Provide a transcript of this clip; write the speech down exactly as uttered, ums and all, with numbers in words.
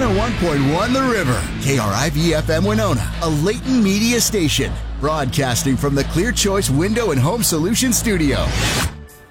oh one point one The River. K R I V F M Winona, a Leighton Media station. Broadcasting from the Clear Choice Window and Home Solutions Studio.